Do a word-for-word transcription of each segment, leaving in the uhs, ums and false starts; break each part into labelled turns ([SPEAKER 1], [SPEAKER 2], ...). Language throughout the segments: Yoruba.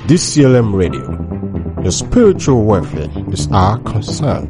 [SPEAKER 1] D C L M Radio. Your spiritual welfare is our concern.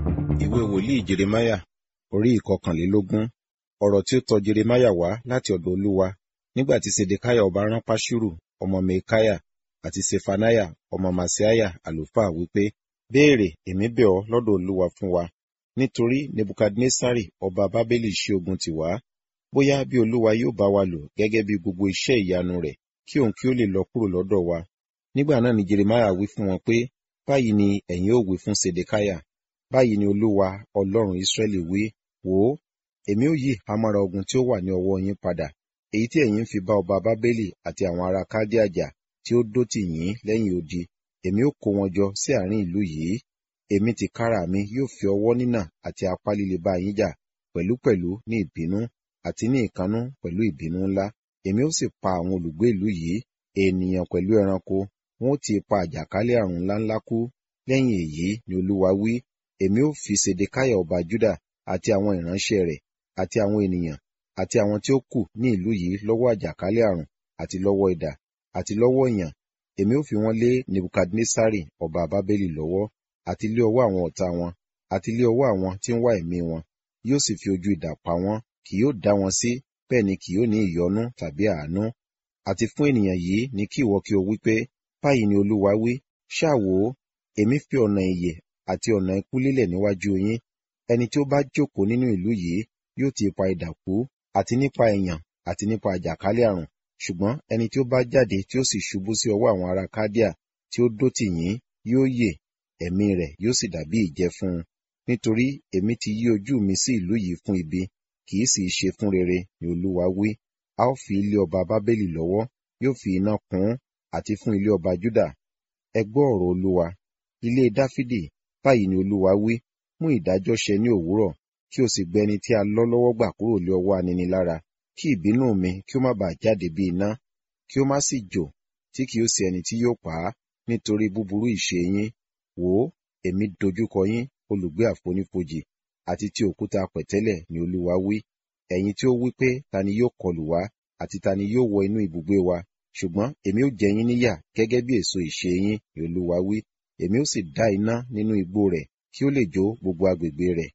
[SPEAKER 2] Ìwé wòlíì Jeremáyà orí ìkọkànlélógún. Ọ̀rọ̀ tí ó tọ Jeremáyà wá láti ọ̀dọ̀ Olúwa nígbà tí Sedekiah ọba rán Paṣuru ọmọ Mikaiah àti Ṣefaniah ọmọ Maaseiah àlùfáà wípé, béèrè, èmi bẹ̀ ọ́ lọ́dọ̀ Olúwa fún wa, nítorí Nebukadnessari ọba Bábélì ṣí ogun tì wá. Bóyá bí Olúwa yóò bá wa lò gẹ́gẹ́ bí gbogbo iṣẹ́ ìyanu rẹ̀, kí òun kí ó lè lọ kúrò lọ́dọ̀ wa. Nígbà náà ni Jeremáyà wí fún wọn pé, báyìí ni ẹ̀yin ó wí fún Sedekiah, báyìí ni Olúwa Ọlọ́run Israẹli wí, wò ó, èmi ó yí ìhámọ́ra ogun tí ó wà ní ọwọ́ yín padà, èyí tí ẹ̀yin fi bá ọba Bábélì àti àwọn ará Kaldea jà tí ó dó tì yín lẹ́yìn odi. Èmi ó kó wọn jọ sí àárín ìlú yìí. Èmi tìkára mi yóò fi ọwọ́ nínà àti apá líle bá yín jà, pẹ̀lúpẹ̀lú ní ìbínú àti ní ìkánú pẹ̀lú ìbínú ńlá. Èmi ó sì pa àwọn olùgbé ìlú yìí, ènìyàn pẹ̀lú ẹranko, wọn ó ti ipa àjàkálẹ̀ àrùn ńláńlá kú. Lẹ́yìn èyí ni Olúwa wí, èmi ó fi Sedekiah ọba Juda àti àwọn ìránṣẹ́ rẹ̀ àti àwọn ènìyàn àti àwọn tí ó kù ní ìlú yìí lọ́wọ́ àjàkálẹ̀ àrùn àti lọ́wọ́ idà àti lọ́wọ́ ìyàn. Èmi ó fi wọ́n lé Nebukadnessari ọba Bábélì lọ́wọ́, àti lé ọwọ́ àwọn ọ̀tá wọn, àti lé ọwọ́ àwọn tí ń wá ẹ̀mí wọn. Yóò sì fi ojú idà pa wọ́n, kì yóò dá wọn sí, bẹ́ẹ̀ ni kì yóò ní ìyọ́nú tàbí àánú. Àti fún ènìyàn yìí ni kí ìwọ kí o wí pé, báyìí ni Olúwa wí, ṣáà wò ó, èmi fi ọ̀nà ìyè àti ọ̀nà ikú lélẹ̀ níwájú yín. Ẹni tí ó bá jókòó nínú ìlú yìí yóò ti ipa idà kú, àti nípa ìyàn àti nípa àjàkálẹ̀ àrùn. Ṣùgbọ́n ẹni tí ó bá jáde tí ó sì ṣubú sí ọwọ́ àwọn ará Kaldea tí ó dó tì yín yóò yè, ẹ̀mí rẹ̀ yóò sì dàbí ìjẹ fún un. Nítorí èmi ti yí ojú mi sí ìlú yìí fún ibi, kì í sì ṣe fún rere, ni Olúwa wí. A ó fi ilé ọba Bábélì lọ́wọ́, yóò fi iná kún un, àti fún ilé ọba Juda. Ẹ gbọ́ ọ̀rọ̀ Olúwa. Ilé Dáfídì, báyìí ni Olúwa wí, mú ìdájọ́ ṣẹ ní òwúrọ̀, kí o sì gbé ẹni tí a lọ́ lọ́wọ́ gbà kúrò lé ọwọ́ aninilára, kí ìbínú mi kí ó má bàa jáde bí iná, kí ó má sì jò, tí kì ó sí ẹni tí yóò pa á, nítorí búburú ìṣe yín. Wò ó, èmi dojúkọ yín, olùgbé àfonífojì, àti ti òkúta pẹ̀tẹ́lẹ̀, ni Olúwa wí. Ẹ̀yin tí ó wí pé, ta ni yóò kọlù wá, àti ta ni yóò wọ inú ibùgbé wa? Ṣùgbọ́n èmi ó jẹ yín níyà gẹ́gẹ́ bí èso ìṣe yín, ni Olúwa wí. Èmi ó sì dá iná nínú igbó rẹ̀, kí ó lè jó gbogbo agbègbè rẹ̀.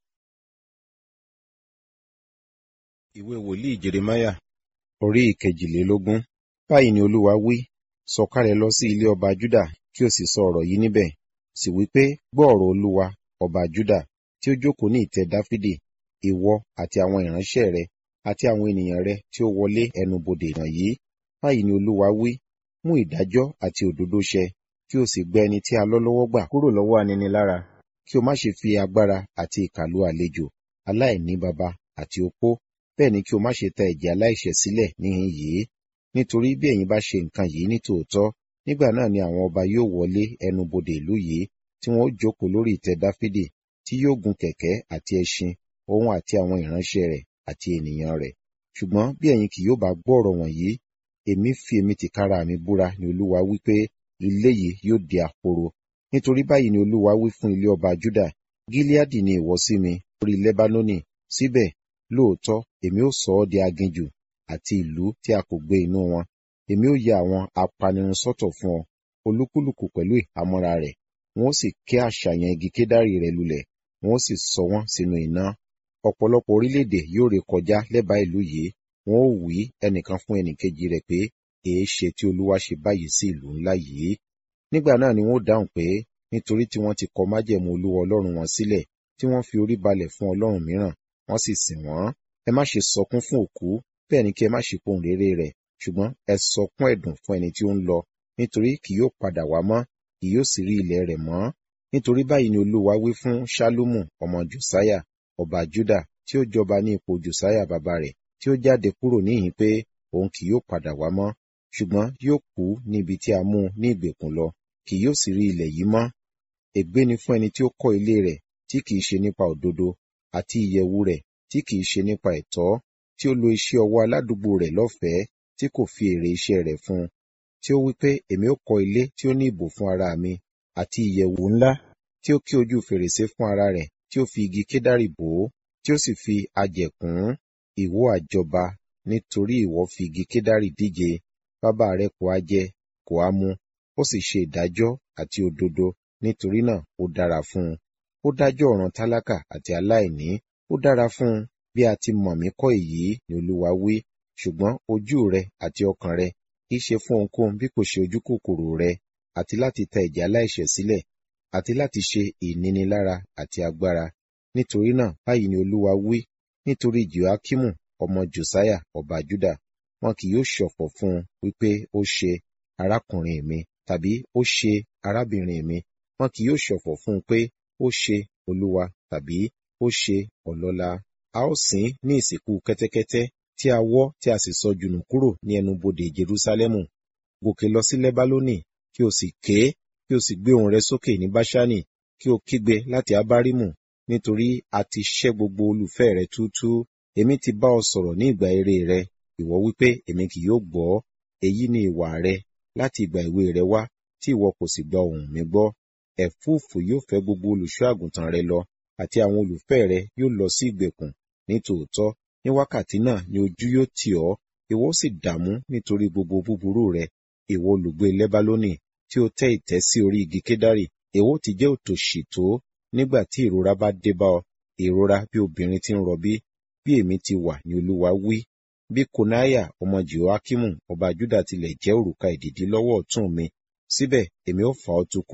[SPEAKER 2] Ìwé wòlíì Jeremáyà orí ìkejìlélógún. Báyìí ni Olúwa wí, sọ̀kalẹ̀ lọ sí ilé ọba Juda, kí o sì sọ ọ̀rọ̀ yìí níbẹ̀. Sì wí pé, gbọ́ ọ̀rọ̀ Olúwa, ọba Juda, tí ó jókòó ní ìtẹ́ Dáfídì, ìwọ àti àwọn ìránṣẹ́ rẹ àti àwọn ènìyàn rẹ tí ó wọlé ẹnubodè wọ̀nyí. Báyìí ni Olúwa wí, mú ìdájọ́ àti òdodo ṣẹ, kí o sì gbé ẹni tí a lọ́ lọ́wọ́ gbà kúrò lọ́wọ́ aninilára, kí o má ṣe fi agbára àti ìkà lu àlejò, aláìní baba àti opó, bẹ́ẹ̀ ni kí o má ṣe ta ẹ̀jẹ̀ aláìṣẹ̀ sílẹ̀ níhìn yìí. Nítorí bí ẹ̀yin bá ṣe nǹkan yìí ní tòótọ́, nígbà náà ni àwọn ọba yóò wọlé ẹnubodè ìlú yìí, tí wọn ó jókòó lórí ìtẹ́ Dáfídì, tí yóò gun kẹ̀kẹ́ àti ẹṣin, òun àti àwọn ìránṣẹ́ rẹ̀ àti ènìyàn rẹ̀. Ṣùgbọ́n bí ẹ̀yin kì yóò bá gbọ́ ọ̀rọ̀ wọ̀nyí, èmi fi èmi tìkára mi búra, ni Olúwa wí pé, ilé yìí yóò di ahoro. Nítorí báyìí ni Olúwa wí fún ilé ọba Juda, Gileadi ni ìwọ sí mi, orí Lebanoni, síbẹ̀ lóòótọ́ èmi ó sọ ọ́ di aginjù àti ìlú tí a kò gbé inú wọn. Èmi ó ya àwọn apanirun sọ́tọ̀ fún ọ, olúkúlùkù pẹ̀lú ìhámọ́ra rẹ̀. Wọn ó sì ké àṣàyàn igi kédárì rẹ̀ lulẹ̀, wọn ó sì sọ wọ́n sínú iná. Ọ̀pọ̀lọpọ̀ orílẹ̀-èdè yóò ré kọjá lẹ́bàá ìlú yìí, wọn ó wí ẹnìkan fún ẹnìkejì rẹ̀ pé, èéṣe tí Olúwa ṣe báyìí sí ìlú ńlá yìí? Nígbà náà ni wọn ó dáhùn pé, nítorí tí wọ́n ti kọ májẹ̀mú Olúwa Ọlọ́run wọn sílẹ̀, tí wọ́n fi orí balẹ̀ fún ọlọ́run mìíràn, wọ́n sì sìn wọ́n. Ẹ má ṣe sọkún fún òkú, bẹ́ẹ̀ ni kí ẹ má ṣe pohùn réré rẹ̀, ṣùgbọ́n ẹ sọkún ẹ̀dùn fún ẹni tí ó ń lọ, nítorí kì yóò padà wá mọ́, kì yóò sì rí ilẹ̀ rẹ̀ mọ́. Nítorí báyìí ni Olúwa wí fún Ṣálúmù ọmọ Jòsáyà, ọba Juda, tí ó jọba ní ipò Jòsáyà bàbá rẹ̀, tí ó jáde kúrò níhìn pé òun kì yóò padà wá mọ́, ṣùgbọ́n yóò kú ní ibi tí a mú un ní ìgbèkùn lọ, kì yóò sì rí ilẹ̀ yìí mọ́. Ègbé ni fún ẹni tí ó kọ́ ilé rẹ̀ tí kì í ṣe nípa òdodo, àti ìyẹ̀wù rẹ̀ tí kì í ṣe nípa ẹ̀tọ́, tí ó lo iṣẹ́ ọwọ́ aládùúgbò rẹ̀ lọ́fẹ̀ẹ́, tí kò fi èrè iṣẹ́ rẹ̀ fún un, tí ó wí pé, èmi ó kọ́ ilé tí ó ní ìbò fún ara mi, àti ìyẹ̀wù ńlá, tí ó ké ojú fèrèsé fún ara rẹ̀, tí ó fi igi kédárì bò ó, tí ó sì fi àjẹ̀ kùn ún. Ìwọ àjọba, nítorí ìwọ fi igi kédárì díje, bàbá rẹ kò ha jẹ, kò ha mu, ó sì ṣe ìdájọ́ àti òdodo, nítorí náà ó dára fún un. Ó dájọ́ ọ̀ràn tálákà àti aláìní, ó dára fún un. Bí a ti mọ̀ mí kọ́ èyí ni Olúwa wí, ṣùgbọ́n ojú rẹ àti ọkàn rẹ kì í ṣe fún ohunkóhun bí kò ṣe ojú kòkòrò rẹ, àti láti ta ẹ̀jẹ̀ aláìṣẹ̀ sílẹ̀, àti láti ṣe ìnínilára àti agbára. Nítorí náà báyìí ni Olúwa wí, nítorí Jehoiakimu ọmọ Josiah ọba Juda, wọn kì yóò ṣọ̀fọ̀ fún un wípé ó ṣe arákùnrin mi, tàbí ó ṣe arábìnrin mi. Wọn kì yóò ṣọ̀fọ̀ fún un pé ó ṣe Olúwa, tàbí ó ṣe ọlọ́lá. A ó sìn ní ìsìnkú kẹ́tẹ́kẹ́tẹ́ tí a wọ́ tí a sì sọ jùnù kúrò ní ẹnu bodè Jerúsálẹ́mù. Gòkè lọ sí Lẹ́bálónì, kí o sì ké, kí o sì gbé ohùn rẹ sókè ní Báṣánì, kí o kígbe láti Abarimu, nítorí a ti ṣẹ́ gbogbo olùfẹ́ rẹ túútúú. Èmi ti bá ọ sọ̀rọ̀ ní ìgbà èwe rẹ, ìwọ wípé èmi kì yóò gbọ́. Èyí ni ìwà rẹ láti ìgbà èwe rẹ wá, tí ìwọ kò sì gba ohùn mi gbọ́. Ẹ̀fúùfù yóò fẹ́ gbogbo olùṣọ́ àgùntàn rẹ lọ, àti àwọn olùfẹ́ rẹ yóò lọ sí ìgbèkùn. Ní tòótọ́, ní wákàtí náà ni ojú yóò tì ọ́, ìwọ ó sì dààmú nítorí gbogbo búburú rẹ. Ìwọ olùgbé Lẹ́bálónì, tí ó tẹ́ ìtẹ́ sí orí igi kedari, èwo ti jẹ́ òtòṣì tó nígbà tí ìrora bá dé bá ọ, ìrora bí obìnrin tí ń rọbí. Bí èmi ti wà ní Olúwa wí, bí Konaiah ọmọ Jehoiakimu ọba Juda tilẹ̀ jẹ́ òrùka ìdìdí lọ́wọ́ ọ̀tún mi, síbẹ̀ èmi ó fà ọ́ tu